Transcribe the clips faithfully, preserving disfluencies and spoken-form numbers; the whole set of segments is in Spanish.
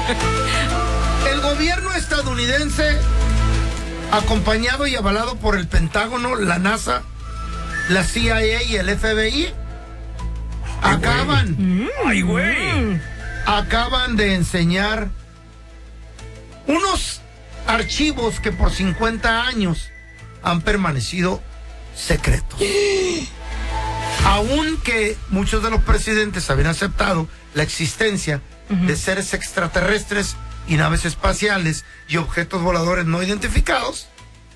El gobierno estadounidense, acompañado y avalado por el Pentágono, la NASA, la C I A y el F B I, acaban, ¡ay, güey! acaban de enseñar unos archivos que por cincuenta años han permanecido secretos. Aunque muchos de los presidentes habían aceptado la existencia uh-huh. de seres extraterrestres y naves espaciales y objetos voladores no identificados,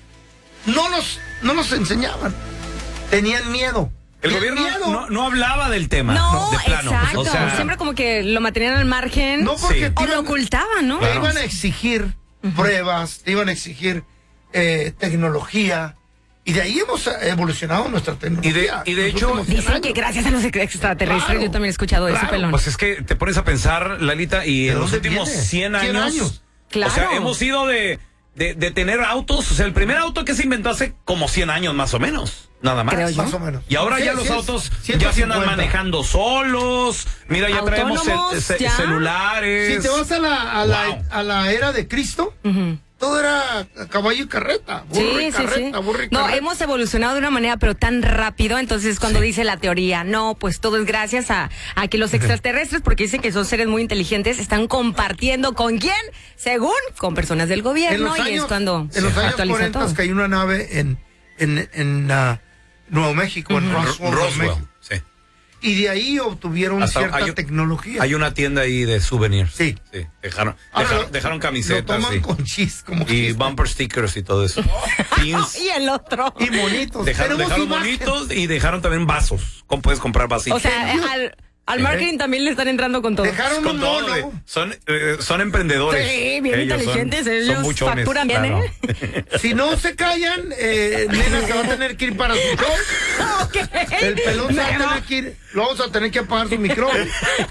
no los, no los enseñaban. Tenían miedo. El gobierno no, no hablaba del tema. No, de plano. exacto. O sea, siempre como que lo mantenían al margen. No porque sí. O lo ocultaban, ¿no? Te claro. iban a exigir uh-huh. pruebas, te iban a exigir eh, tecnología. Y de ahí hemos evolucionado nuestra tecnología. Y de, y de hecho... Dicen que gracias a los extraterrestres, claro, yo también he escuchado claro. eso, pelón. Pues es que te pones a pensar, Lalita, y en los últimos cien años... cien años. Claro. O sea, hemos ido de, de, de tener autos, o sea, el primer auto que se inventó hace como cien años más o menos. Nada más. Creo yo. Más o menos. Y ahora sí, ya sí, los sí, autos ciento cincuenta. Ya se andan manejando solos. Mira, ya traemos ce- ce- ¿ya? celulares. Si te vas a la, a la, wow. a la era de Cristo... Uh-huh. Todo era caballo y carreta, burro sí, y carreta, sí, sí. burro y no, carreta. hemos evolucionado de una manera, pero tan rápido. Entonces, cuando sí. dice la teoría, no, pues todo es gracias a, a que los extraterrestres, porque dicen que son seres muy inteligentes, están compartiendo con quién, según con personas del gobierno. Años, y es cuando en los años cuarenta todo. cayó una nave en, en, en uh, Nuevo México, uh-huh. en Roswell, Roswell, Nuevo México. Sí. Y de ahí obtuvieron Hasta cierta hay, tecnología. Hay una tienda ahí de souvenirs. Sí. sí. Dejaron, Ahora, dejaron, lo, dejaron camisetas. Lo toman sí. con chis, como y chiste. bumper stickers y todo eso. Pins. Y el otro. Y monitos. Dejaron, dejaron monitos y dejaron también vasos. ¿Cómo puedes comprar vasitos? O sea, al... Al marketing ¿Eh? también le están entrando con todo. Dejaron con un todo. mono. De, son, eh, son emprendedores. Sí, bien ellos inteligentes. Son, ellos son buchones, facturan bien, claro. ¿eh? Si no se callan, eh, nena se va a tener que ir para su show. Okay. El pelón se va a tener que ir. Lo vamos a tener que apagar su micrófono.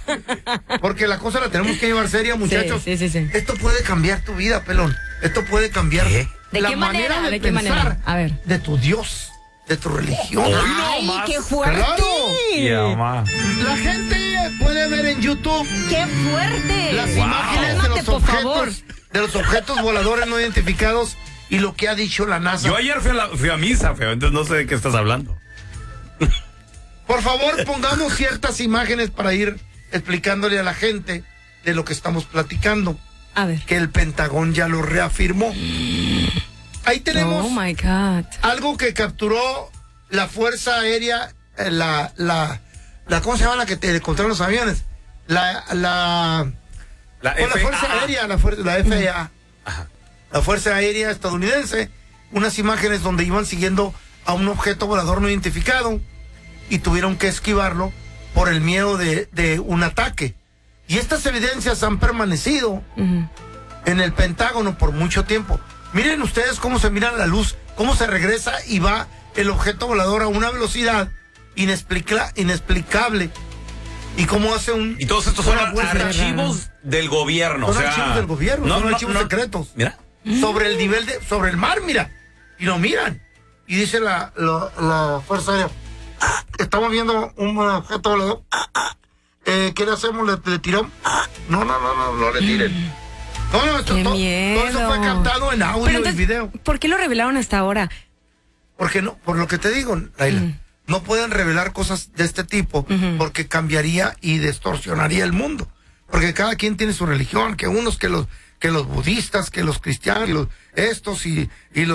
Porque la cosa la tenemos que llevar seria, muchachos. Sí, sí, sí, sí. Esto puede cambiar tu vida, pelón. Esto puede cambiar ¿Eh? ¿De la qué manera manera? de, ¿De qué pensar manera? A ver. de tu Dios, de tu religión. ¡Ay, no qué fuerte! Claro. Yeah, la gente puede ver en YouTube ¡qué fuerte! las wow. imágenes de los, por objetos, favor. de los objetos voladores no identificados y lo que ha dicho la NASA. Yo ayer fui a, la, fui a misa, feo, entonces no sé de qué estás hablando. Por favor, pongamos ciertas imágenes para ir explicándole a la gente de lo que estamos platicando. A ver. Que el Pentagón ya lo reafirmó. Ahí tenemos oh my God. algo que capturó la Fuerza Aérea, la, la, la ¿cómo se llama la que te encontraron los aviones? La, la, la, oh, la Fuerza Aérea, la, fuerza, la F A A, Ajá. la Fuerza Aérea estadounidense, unas imágenes donde iban siguiendo a un objeto volador no identificado y tuvieron que esquivarlo por el miedo de, de un ataque. Y estas evidencias han permanecido uh-huh. en el Pentágono por mucho tiempo. Miren ustedes cómo se mira la luz, cómo se regresa y va el objeto volador a una velocidad inexplica, inexplicable. Y cómo hace un... Y todos estos son archivos del gobierno. Son o sea, archivos del gobierno, no, son no, archivos no, secretos. Mira. Sobre el nivel de... Sobre el mar, mira. Y lo miran. Y dice la, la, la Fuerza Aérea, ah, estamos viendo un objeto volador. Ah, ah, eh, ¿qué le hacemos? ¿Le, le tiramos? Ah, no, no, no, no, no le tiren. No, no, esto, Qué todo, miedo. todo eso fue captado en audio entonces, y video. ¿por qué lo revelaron hasta ahora? Porque no, por lo que te digo, Laila, mm. no pueden revelar cosas de este tipo uh-huh. porque cambiaría y distorsionaría el mundo. Porque cada quien tiene su religión, que unos que los que los budistas, que los cristianos, los, estos y, y los